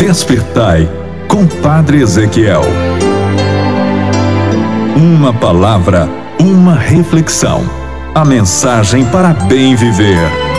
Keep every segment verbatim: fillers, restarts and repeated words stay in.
Despertai com Padre Ezequiel. Uma palavra, uma reflexão. A mensagem para bem viver.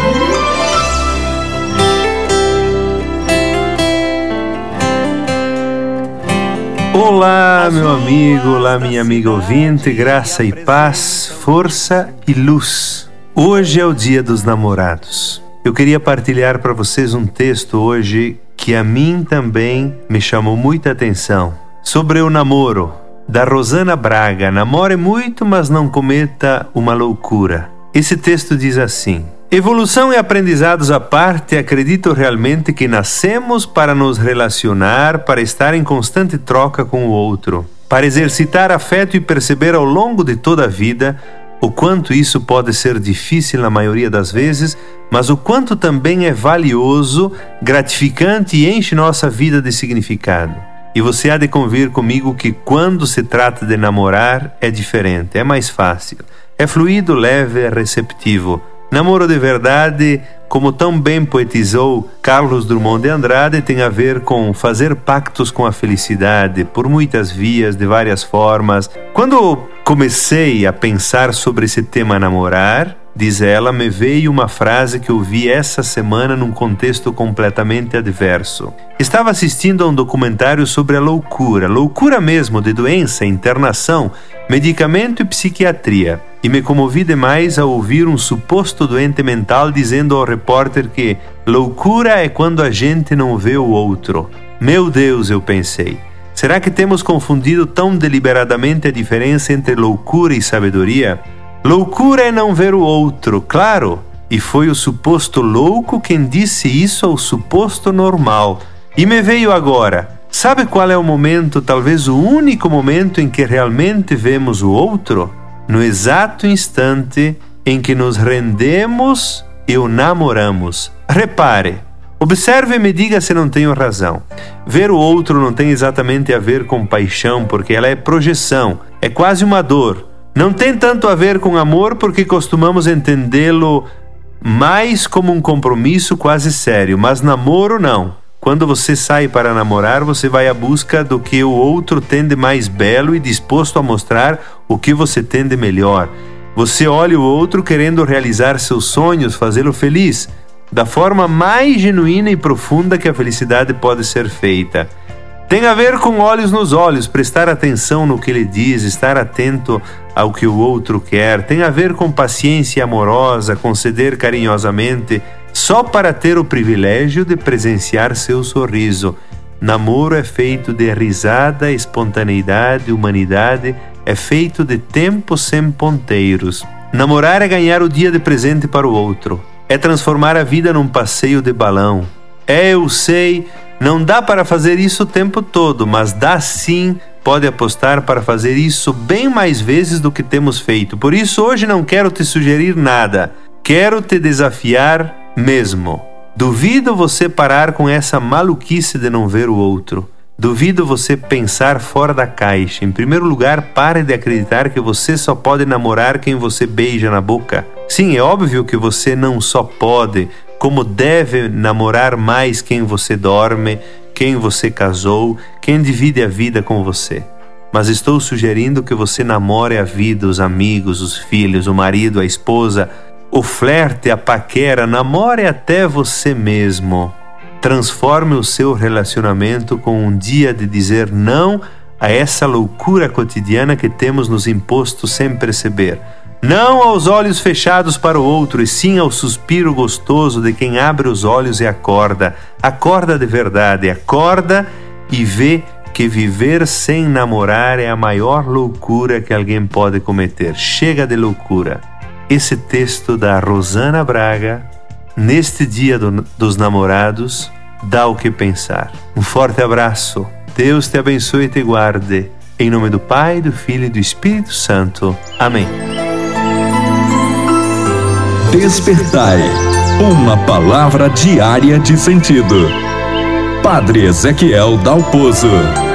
Olá, meu amigo, olá, minha amiga ouvinte, graça e paz, força e luz. Hoje é o dia dos namorados. Eu queria partilhar para vocês um texto hoje que a mim também me chamou muita atenção. Sobre o namoro, da Rosana Braga. Namore muito, mas não cometa uma loucura. Esse texto diz assim: evolução e aprendizados à parte, acredito realmente que nascemos para nos relacionar, para estar em constante troca com o outro, para exercitar afeto e perceber ao longo de toda a vida o quanto isso pode ser difícil na maioria das vezes, mas o quanto também é valioso, gratificante e enche nossa vida de significado. E você há de convir comigo que quando se trata de namorar é diferente, é mais fácil. É fluido, leve, é receptivo. Namoro de verdade, como tão bem poetizou Carlos Drummond de Andrade, tem a ver com fazer pactos com a felicidade, por muitas vias, de várias formas. Quando comecei a pensar sobre esse tema namorar, diz ela, me veio uma frase que eu vi essa semana num contexto completamente adverso. Estava assistindo a um documentário sobre a loucura, loucura mesmo, de doença, internação, medicamento e psiquiatria. E me comovi demais ao ouvir um suposto doente mental dizendo ao repórter que loucura é quando a gente não vê o outro. Meu Deus, eu pensei. Será que temos confundido tão deliberadamente a diferença entre loucura e sabedoria? Loucura é não ver o outro, claro. E foi o suposto louco quem disse isso ao suposto normal. E me veio agora. Sabe qual é o momento, talvez o único momento em que realmente vemos o outro? No exato instante em que nos rendemos e o namoramos. Repare, observe e me diga se não tenho razão. Ver o outro não tem exatamente a ver com paixão, porque ela é projeção, é quase uma dor. Não tem tanto a ver com amor, porque costumamos entendê-lo mais como um compromisso quase sério, mas namoro não. Quando você sai para namorar, você vai à busca do que o outro tem de mais belo e disposto a mostrar o que você tem de melhor. Você olha o outro querendo realizar seus sonhos, fazê-lo feliz, da forma mais genuína e profunda que a felicidade pode ser feita. Tem a ver com olhos nos olhos, prestar atenção no que ele diz, estar atento ao que o outro quer. Tem a ver com paciência amorosa, conceder carinhosamente, só para ter o privilégio de presenciar seu sorriso. Namoro é feito de risada, espontaneidade, humanidade, é feito de tempo sem ponteiros. Namorar é ganhar o dia de presente para o outro. É transformar a vida num passeio de balão. É, eu sei, não dá para fazer isso o tempo todo, mas dá sim, pode apostar para fazer isso bem mais vezes do que temos feito. Por isso hoje não quero te sugerir nada, quero te desafiar mesmo. Duvido você parar com essa maluquice de não ver o outro. Duvido você pensar fora da caixa. Em primeiro lugar, pare de acreditar que você só pode namorar quem você beija na boca. Sim, é óbvio que você não só pode, como deve namorar mais quem você dorme, quem você casou, quem divide a vida com você. Mas estou sugerindo que você namore a vida, os amigos, os filhos, o marido, a esposa, o flerte, a paquera, namore até você mesmo. Transforme o seu relacionamento com um dia de dizer não a essa loucura cotidiana que temos nos imposto sem perceber. Não aos olhos fechados para o outro, e sim ao suspiro gostoso de quem abre os olhos e acorda. Acorda de verdade, acorda e vê que viver sem namorar é a maior loucura que alguém pode cometer. Chega de loucura. Esse texto da Rosana Braga, neste dia do, dos namorados, dá o que pensar. Um forte abraço. Deus te abençoe e te guarde. Em nome do Pai, do Filho e do Espírito Santo. Amém. Despertai. Uma palavra diária de sentido. Padre Ezequiel Dalpozo.